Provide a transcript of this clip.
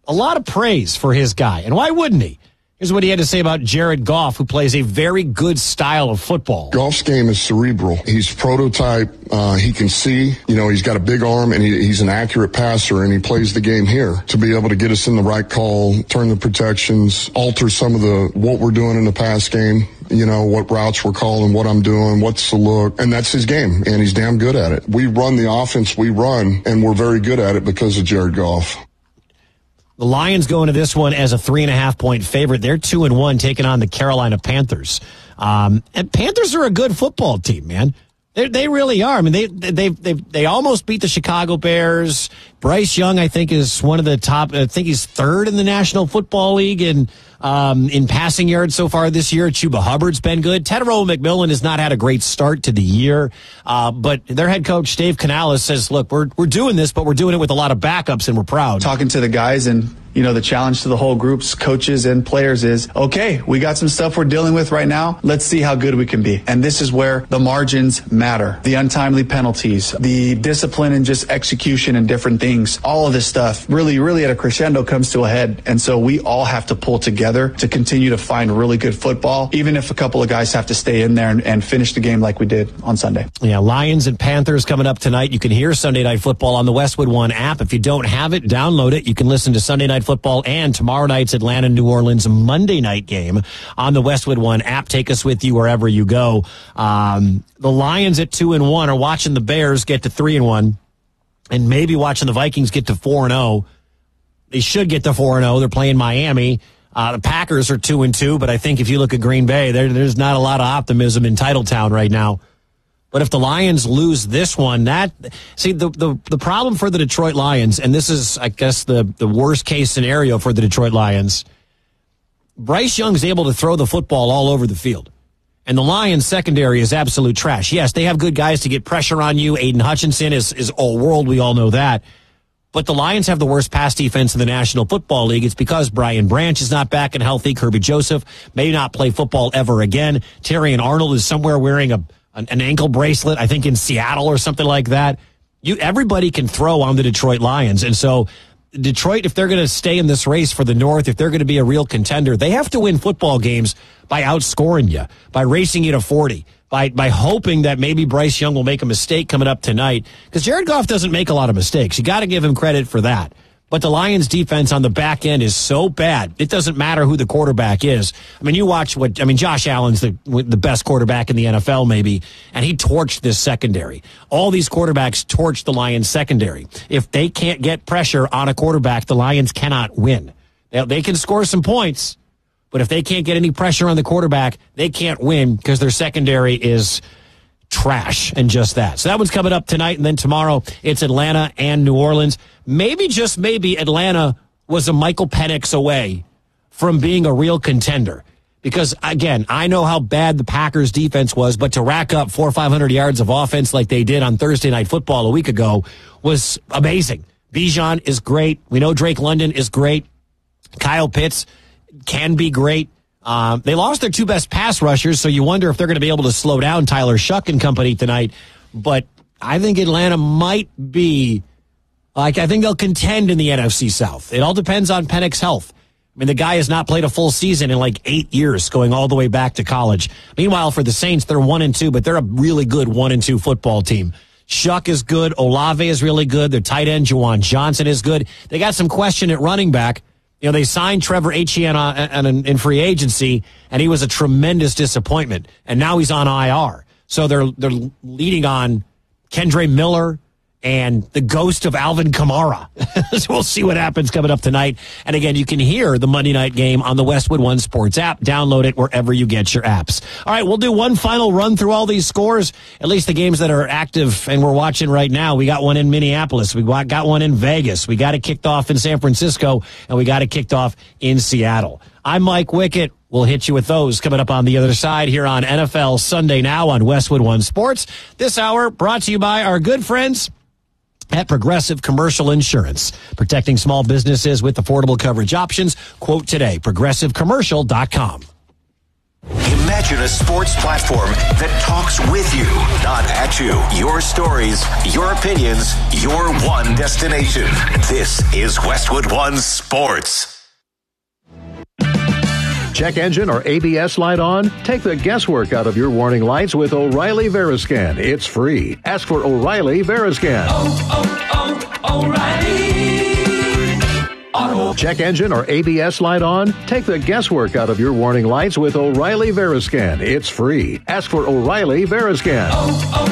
a lot of praise for his guy. And why wouldn't he? Here's what he had to say about Jared Goff, who plays a very good style of football. Goff's game is cerebral. He's prototype. He can see. He's got a big arm, and he's an accurate passer, and he plays the game here to be able to get us in the right call, turn the protections, alter some of what we're doing in the pass game. What routes we're calling, what I'm doing, what's the look. And that's his game, and he's damn good at it. We run the offense we run, and we're very good at it because of Jared Goff. The Lions go into this one as a 3.5-point favorite. They're 2-1, taking on the Carolina Panthers. And Panthers are a good football team, man. They really are. I mean, they almost beat the Chicago Bears. Bryce Young, I think, is one of the top. I think he's third in the National Football League in passing yards so far this year. Chuba Hubbard's been good. Tetairoa McMillan has not had a great start to the year, but their head coach Dave Canales says, "Look, we're doing this, but we're doing it with a lot of backups, and we're proud." Talking to the guys and. The challenge to the whole groups, coaches and players is, okay, we got some stuff we're dealing with right now. Let's see how good we can be. And this is where the margins matter. The untimely penalties, the discipline and just execution and different things. All of this stuff really, really at a crescendo comes to a head. And so we all have to pull together to continue to find really good football, even if a couple of guys have to stay in there and finish the game like we did on Sunday. Yeah, Lions and Panthers coming up tonight. You can hear Sunday Night Football on the Westwood One app. If you don't have it, download it. You can listen to Sunday Night Football and tomorrow night's Atlanta-New Orleans Monday night game on the Westwood One app. Take us with you wherever you go. The Lions at 2-1 are watching the Bears get to 3-1 and maybe watching the Vikings get to 4-0. They should get to 4-0. They're playing Miami. The Packers are 2-2, but I think if you look at Green Bay, there's not a lot of optimism in Titletown right now. But if the Lions lose this one, the problem for the Detroit Lions, and this is, I guess, the worst case scenario for the Detroit Lions, Bryce Young's able to throw the football all over the field. And the Lions secondary is absolute trash. Yes, they have good guys to get pressure on you. Aiden Hutchinson is all world. We all know that. But the Lions have the worst pass defense in the National Football League. It's because Brian Branch is not back and healthy. Kirby Joseph may not play football ever again. Terrion Arnold is somewhere wearing an ankle bracelet, I think in Seattle or something like that. Everybody can throw on the Detroit Lions. And so Detroit, if they're going to stay in this race for the North, if they're going to be a real contender, they have to win football games by outscoring you, by racing you to 40, by hoping that maybe Bryce Young will make a mistake coming up tonight. Because Jared Goff doesn't make a lot of mistakes. You got to give him credit for that. But the Lions defense on the back end is so bad. It doesn't matter who the quarterback is. I mean, you watch Josh Allen's the best quarterback in the NFL maybe, and he torched this secondary. All these quarterbacks torched the Lions secondary. If they can't get pressure on a quarterback, the Lions cannot win. They can score some points, but if they can't get any pressure on the quarterback, they can't win because their secondary is trash and just that. So that one's coming up tonight, and then tomorrow it's Atlanta and New Orleans. Maybe, just maybe, Atlanta was a Michael Penix away from being a real contender. Because, again, I know how bad the Packers defense was, but to rack up 400 or 500 yards of offense like they did on Thursday Night Football a week ago was amazing. Bijan is great. We know Drake London is great. Kyle Pitts can be great. They lost their two best pass rushers, so you wonder if they're going to be able to slow down Tyler Shuck and company tonight. But I think Atlanta might be, I think they'll contend in the NFC South. It all depends on Penix's health. I mean, the guy has not played a full season in like 8 years, going all the way back to college. Meanwhile, for the Saints, they're 1-2, but they're a really good 1-2 football team. Shuck is good. Olave is really good. Their tight end, Juwan Johnson, is good. They got some question at running back. They signed Trevor Etienne in free agency, and he was a tremendous disappointment. And now he's on IR. So they're leading on Kendre Miller and the ghost of Alvin Kamara. So we'll see what happens coming up tonight. And again, you can hear the Monday night game on the Westwood One Sports app. Download it wherever you get your apps. All right, we'll do one final run through all these scores, at least the games that are active and we're watching right now. We got one in Minneapolis. We got one in Vegas. We got it kicked off in San Francisco, and we got it kicked off in Seattle. I'm Mike Wickett. We'll hit you with those coming up on the other side here on NFL Sunday Now on Westwood One Sports. This hour brought to you by our good friends at Progressive Commercial Insurance, protecting small businesses with affordable coverage options. Quote today, progressivecommercial.com. Imagine a sports platform that talks with you, not at you. Your stories, your opinions, your one destination. This is Westwood One Sports. Check engine or ABS light on? Take the guesswork out of your warning lights with O'Reilly Veriscan. It's free. Ask for O'Reilly Veriscan. O'Reilly Auto. Check engine or ABS light on? Take the guesswork out of your warning lights with O'Reilly Veriscan. It's free. Ask for O'Reilly Veriscan.